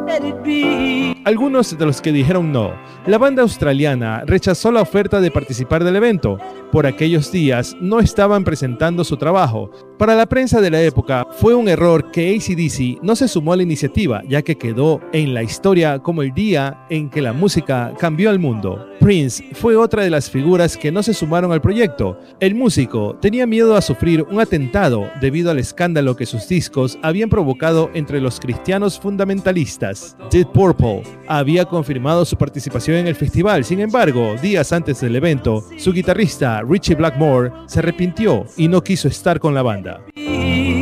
Algunos de los que dijeron no. La banda australiana rechazó la oferta de participar del evento. Por aquellos días no estaban presentando su trabajo. Para la prensa de la época fue un error que AC/DC no se sumó a la iniciativa, ya que quedó en la historia como el día en que la música cambió al mundo. Prince fue otra de las figuras que no se sumaron al proyecto. El músico tenía miedo a sufrir un atentado debido al escándalo que sus discos habían provocado entre los cristianos fundamentalistas. Deep Purple había confirmado su participación en el festival. Sin embargo, días antes del evento, su guitarrista Ritchie Blackmore se arrepintió y no quiso estar con la banda.